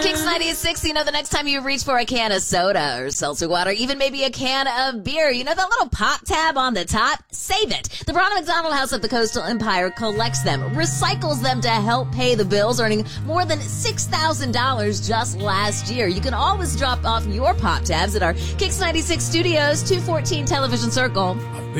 Kicks 96, the next time you reach for a can of soda or seltzer water, even maybe a can of beer, that little pop tab on the top? Save it. The Ronald McDonald House of the Coastal Empire collects them, recycles them to help pay the bills, earning more than $6,000 just last year. You can always drop off your pop tabs at our Kicks 96 studios, 214 Television Circle.